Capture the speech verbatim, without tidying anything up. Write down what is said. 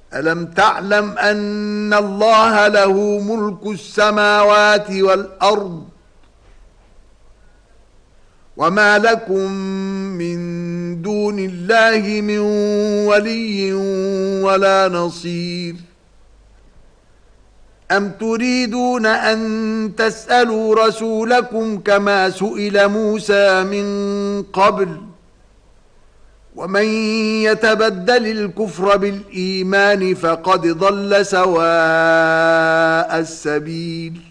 ألم تعلم أن الله له ملك السماوات والأرض وما لكم من دون الله من ولي ولا نصير أم تريدون أن تسألوا رسولكم كما سئل موسى من قبل ومن يتبدل الكفر بالإيمان فقد ضل سواء السبيل